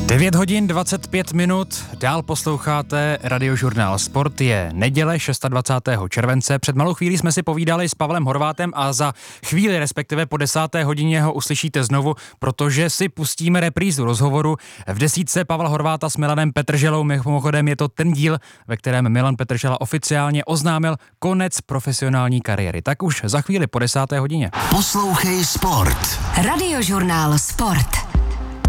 9 hodin 25 minut, dál posloucháte Radiožurnál Sport, je neděle 26. července. Před malou chvílí jsme si povídali s Pavlem Horvátem a za chvíli, respektive po 10. hodině ho uslyšíte znovu, protože si pustíme reprízu rozhovoru v desítce Pavla Horváta s Milanem Petrželou. Mimochodem je to ten díl, ve kterém Milan Petržela oficiálně oznámil konec profesionální kariéry. Tak už za chvíli po 10. hodině. Poslouchej Sport. Radiožurnál Sport.